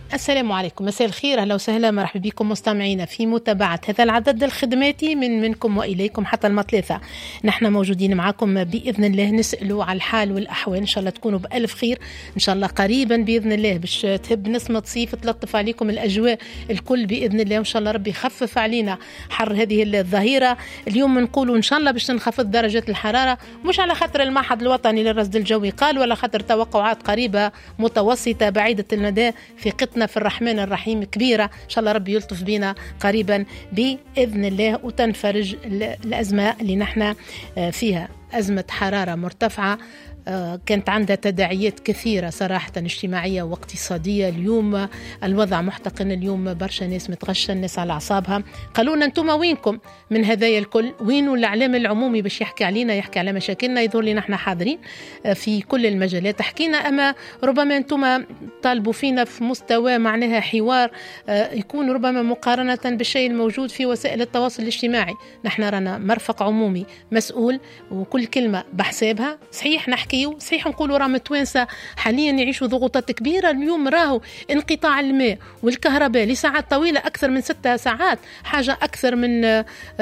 السلام عليكم، مساء الخير، أهلا وسهلا، مرحبا بكم مستمعينا في متابعة هذا العدد الخدماتي منكم وإليكم حتى المطلثة. نحن موجودين معكم بإذن الله، نسألوا على الحال والأحوال، إن شاء الله تكونوا بألف خير، إن شاء الله قريبا بإذن الله باش تهب نسمة صيف تلطف عليكم الأجواء الكل بإذن الله، وإن شاء الله ربي يخفف علينا حر هذه الظهيرة. اليوم نقولوا إن شاء الله باش تنخفض درجات الحرارة، مش على خاطر المعهد الوطني للرصد الجوي قال، ولا خاطر توقعات قريبة متوسطة بعيدة المدى، ثقتنا في الرحمن الرحيم كبيرة، إن شاء الله ربي يلطف بنا قريبا بإذن الله وتنفرج الأزمة اللي نحن فيها، أزمة حرارة مرتفعة كانت عندها تداعيات كثيرة صراحة اجتماعية واقتصادية. اليوم الوضع محتقن، اليوم برشا ناس متغشة، الناس على أعصابها. قالونا أنتم وينكم من هذايا الكل؟ وينوا الإعلام العمومي باش يحكي علينا، يحكي على مشاكلنا؟ يظهر لي نحن حاضرين في كل المجالات حكينا، أما ربما أنتم طالبوا فينا في مستوى معناها حوار يكون ربما مقارنة بالشيء الموجود في وسائل التواصل الاجتماعي. نحن رانا مرفق عمومي مسؤول وكل كلمة بحسابها. صحيح نحكي، صحيح نقولوا راهم التوانسة حاليا يعيشوا ضغوطات كبيرة. اليوم راهو انقطاع الماء والكهرباء لساعات طويلة، أكثر من 6 ساعات، حاجة أكثر من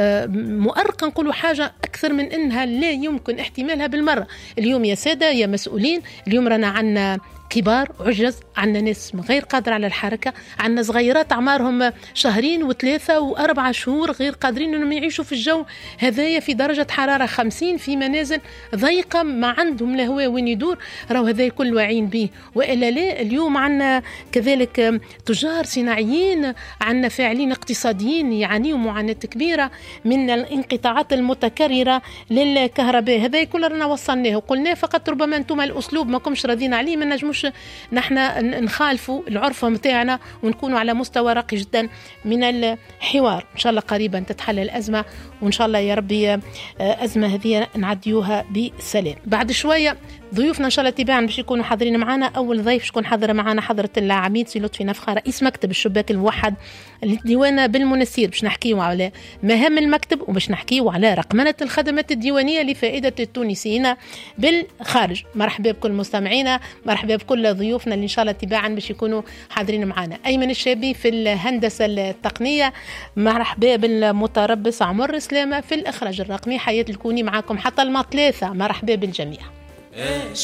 مؤرقة، نقولوا حاجة أكثر من إنها لا يمكن احتمالها بالمرة. اليوم يا سادة يا مسؤولين، اليوم رانا عنا كبار عجز، عنا ناس غير قادرة على الحركة، عنا صغيرات أعمارهم 2 و3 و4 شهور غير قادرين أنهم يعيشوا في الجو هذايا في درجة حرارة 50 في منازل ضيقة، ما عندهم الهواء وين يدور. راهو هذا كل واعين به وإلا لا. اليوم عنا كذلك تجار صناعيين، عنا فاعلين اقتصاديين يعانيوا معاناة كبيرة من الانقطاعات المتكررة للكهرباء. هذا كل رانا وصلناه وقلناه، فقط ربما أنتم الأسلوب ما كمش راضين عليه، ما نجموش نحن نخالفوا العرفة متاعنا ونكونوا على مستوى راقي جدا من الحوار. إن شاء الله قريبا تتحل الأزمة، وإن شاء الله يا ربي أزمة هذه نعديوها بسلام. بعد شوية ضيوفنا إن شاء الله تباعا باش يكونوا حاضرين معنا. أول ضيف شكون حاضر معنا؟ حضرة العميد سي لطفي نفخة، رئيس مكتب الشباك الموحد للديوانة بالمنسير، باش نحكيوا على مهام المكتب وباش نحكيوا على رقمنة الخدمات الديوانية لفائدة التونسيين بالخارج. مرحبا بكل مستمعينا، مرحبا بكل ضيوفنا اللي إن شاء الله تباعا باش يكونوا حاضرين معنا. أيمن الشابي في الهندسة التقنية، مرحبا بالمتربص عمر سلامة في الإخراج الرقمي، حياة الكوني معكم حتى المطلثة، مرحبا بالجميع.